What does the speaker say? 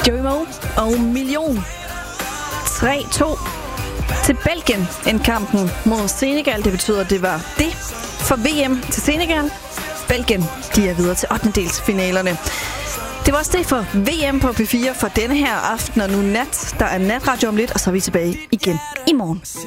Joey Moe og Million. 3-2 til Belgien end kampen mod Senegal. Det betyder, at det var det for VM til Senegal. Belgien, de er videre til 8-delsfinalerne. Det var også det for VM på P4 for denne her aften og nu nat. Der er natradio om lidt, og så er vi tilbage igen i morgen.